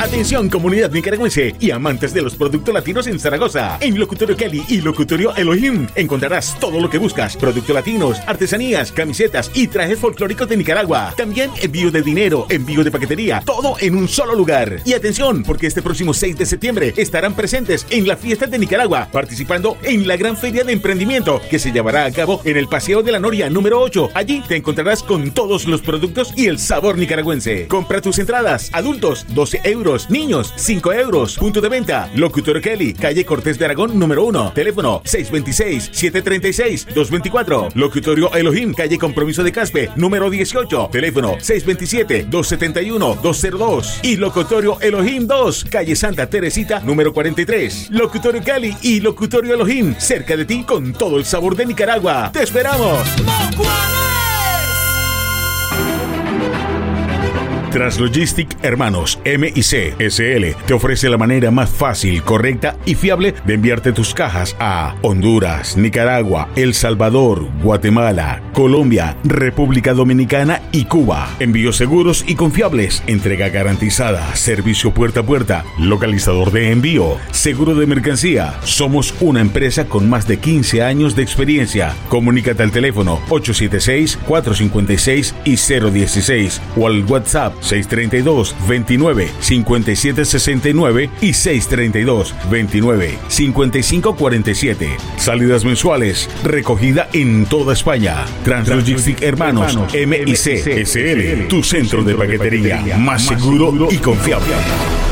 Atención, comunidad nicaragüense y amantes de los productos latinos en Zaragoza. En Locutorio Kelly y Locutorio Elohim encontrarás todo lo que buscas: productos latinos, artesanías, camisetas y trajes folclóricos de Nicaragua. También envío de dinero, envío de paquetería, todo en un solo lugar. Y atención, porque este próximo 6 de septiembre estarán presentes en la Fiesta de Nicaragua, participando en la gran feria de emprendimiento que se llevará a cabo en el Paseo de la Noria número 8. Allí te encontrarás con todos los productos y el sabor nicaragüense. Compra tus entradas. Adultos, 12 euros. Niños, 5 euros. Punto de venta: Locutorio Kelly, calle Cortés de Aragón número 1. Teléfono 626-736-224. Locutorio Elohim, calle Compromiso de Caspe número 18. Teléfono 627-271-202. Y Locutorio Elohim 2, calle Santa Teresita número 43. Locutorio Kelly y Locutorio Elohim, cerca de ti con todo el sabor de Nicaragua. ¡Te esperamos! Translogistic Hermanos M&C SL te ofrece la manera más fácil, correcta y fiable de enviarte tus cajas a Honduras, Nicaragua, El Salvador, Guatemala, Colombia, República Dominicana y Cuba. Envíos seguros y confiables, entrega garantizada, servicio puerta a puerta, localizador de envío, seguro de mercancía. Somos una empresa con más de 15 años de experiencia. Comunícate al teléfono 876-456 y 016 o al WhatsApp 632-29-5769 y 632-29-5547. Salidas mensuales, recogida en toda España. Translogistic Hermanos M&C SL, tu centro de paquetería más seguro y confiable.